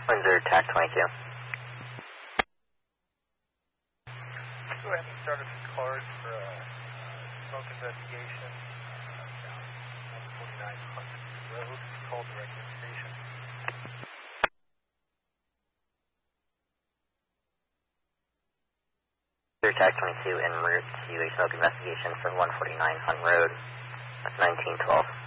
Windsor, TAC 22. Go ahead and start a few cards for a smoke investigation down 149 Hunt Road. Call direct to the station. TAC 22 en route to a smoke investigation for 149 Hunt Road. That's 1912.